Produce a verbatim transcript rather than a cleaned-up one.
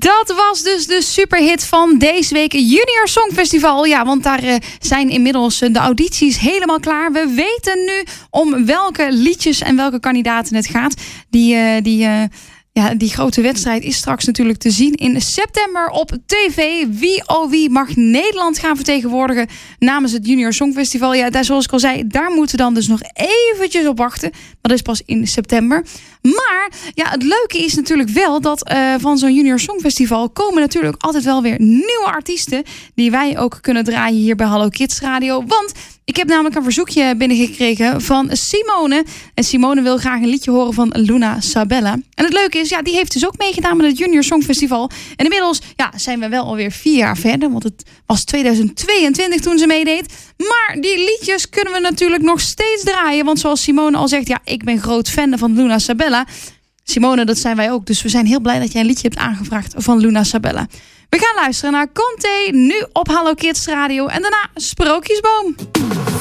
Dat was dus de superhit van deze week, Junior Songfestival. Ja, want daar uh, zijn inmiddels uh, de audities helemaal klaar. We weten nu om welke liedjes en welke kandidaten het gaat. Die... Uh, die uh, Ja, die grote wedstrijd is straks natuurlijk te zien in september op tv. Wie oh wie mag Nederland gaan vertegenwoordigen namens het Junior Songfestival? Ja, daar, zoals ik al zei, daar moeten we dan dus nog eventjes op wachten. Maar dat is pas in september. Maar ja, het leuke is natuurlijk wel dat uh, van zo'n Junior Songfestival komen natuurlijk altijd wel weer nieuwe artiesten die wij ook kunnen draaien hier bij Hallo Kids Radio. Want ik heb namelijk een verzoekje binnengekregen van Simone. En Simone wil graag een liedje horen van Luna Sabella. En het leuke is, ja, die heeft dus ook meegedaan met het Junior Songfestival. En inmiddels ja, zijn we wel alweer vier jaar verder. Want het was tweeduizend tweeëntwintig toen ze meedeed. Maar die liedjes kunnen we natuurlijk nog steeds draaien. Want zoals Simone al zegt, ja, ik ben groot fan van Luna Sabella. Simone, dat zijn wij ook. Dus we zijn heel blij dat jij een liedje hebt aangevraagd van Luna Sabella. We gaan luisteren naar Conte, nu op Hallo Kids Radio. En daarna Sprookjesboom.